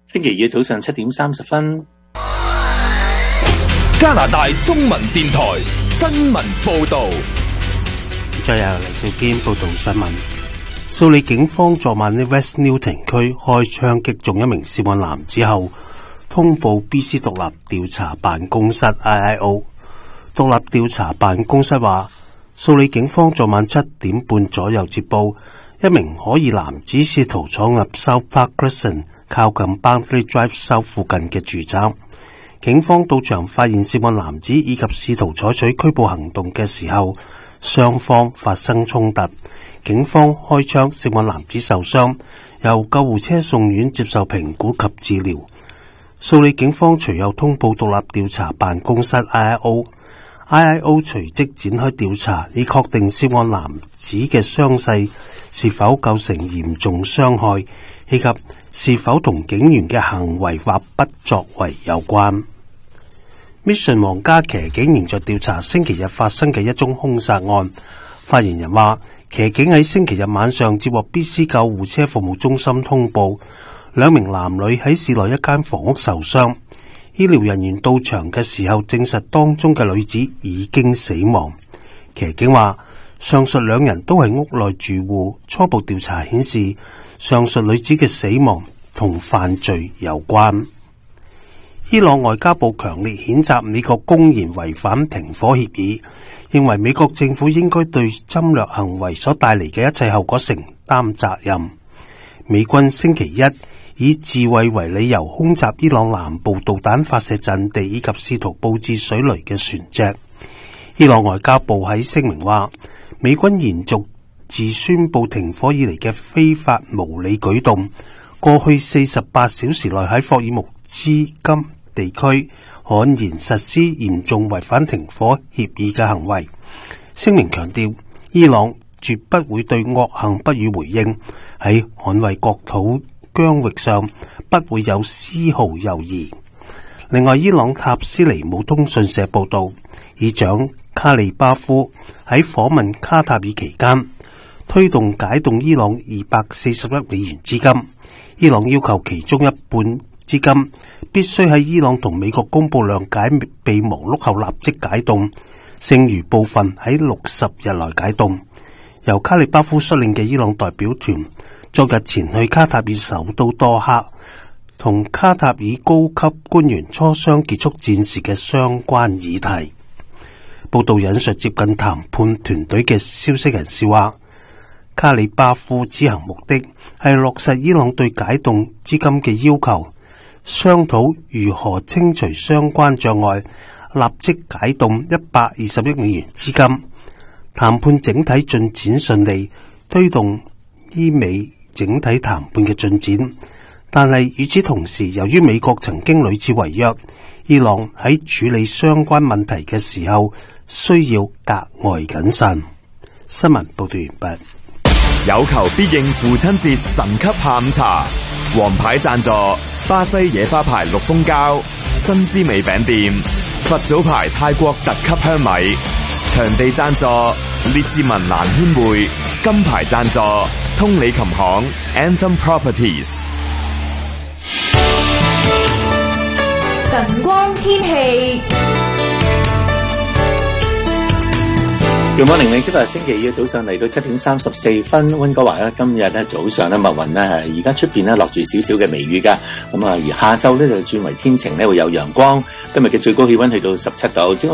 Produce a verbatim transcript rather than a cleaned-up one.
星期二早上七點三十分， 加拿大中文電台新聞報道。 再由黎兆堅報道新聞。蘇里警方昨晚喺 West Newton 區開槍擊中一名涉案男子後，通報 B C 獨立調查辦公室 I I O。獨立調查辦公室話，蘇里警方昨晚七點半左右接報，一名可疑男子試圖闖入 South Park Crescent 靠近 Boundary Drive South 附近嘅住宅。警方到場發現涉案男子以及試圖採取拘捕行動嘅時候，雙方發生衝突。警方開槍，涉案男子受傷，由救護車送院接受評估及治療。蘇里警方隨後通報獨立調查辦公室 I I O。I I O 隨即展開調查，以確定涉案男子嘅傷勢是否構成嚴重傷害，以及是否同警員嘅行為或不作為有關。Mission 皇家騎警仍在調查星期日發生嘅一宗兇殺案。發言人話，騎警喺星期日晚上接獲 B C 救護車服務中心通報，兩名男女喺市內一間房屋受傷。醫療人員到場嘅時候證實當中嘅女子已經死亡。騎警話，上述兩人都係屋內住戶，初步調查顯示上述女子嘅死亡同犯罪有關。伊朗外交部強烈譴責美國公然違反停火協議，認為美國政府應該對侵略行為所帶嚟嘅一切後果承擔責任。美軍星期一以自衛為理由空襲伊朗南部導彈發射陣地以及試圖佈置水雷嘅船隻。伊朗外交部喺聲明話，美軍延續自宣布停火以嚟嘅非法無理舉動，過去四十八小時內喺霍爾木茲金地區悍然實施嚴重違反停火協議嘅行為。聲明強調，伊朗絕不會對惡行不予回應，喺捍衛國土疆域上不會有絲毫猶豫。另外，伊朗塔斯尼姆通訊社報道，議長卡利巴夫喺訪問卡塔爾期間，推動解凍伊朗二百四十一美元資金。伊朗要求其中一半資金必須喺伊朗同美國公布諒解備忘錄後立即解凍，剩餘部分喺六十日內解凍。由卡利巴夫率領嘅伊朗代表團昨日前去卡塔爾首都多哈，同卡塔爾高級官員磋商結束戰事嘅相關議題。報道引述接近談判團隊嘅消息人士話，卡里巴夫之行目的係落實伊朗對解凍資金嘅要求，商討如何清除相關障礙，立即解凍一百二十億美元資金。談判整體進展順利，推動伊美整體談判嘅進展。但係與此同時，由於美國曾經屢次違約，伊朗喺處理相關問題嘅時候需要格外謹慎。新聞報道完畢。 有求必應父親節神級下午茶，王牌贊助巴西野花牌綠蜂膠、新滋味餅店、佛祖牌泰國特級香米，場地贊助列治文蘭軒會，金牌贊助通利琴行 Anthem Properties。 晨光天氣。 Good morning，今日星期二早上嚟到七點三十四分，溫哥華咧今日咧早上咧密雲咧係而家出邊咧落住少少嘅微雨噶，咁啊而下晝咧就轉為天晴咧會有陽光，今日嘅最高氣溫去到十七度。